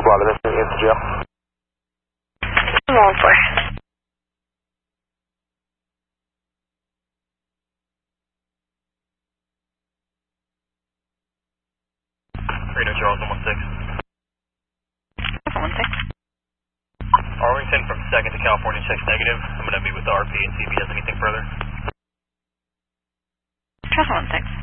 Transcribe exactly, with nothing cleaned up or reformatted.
block of this in the jail. one four. Reno Charles, one one six. one one six. Arlington from second to California checks negative. I'm going to meet with the R P and see if he has anything further. one one six.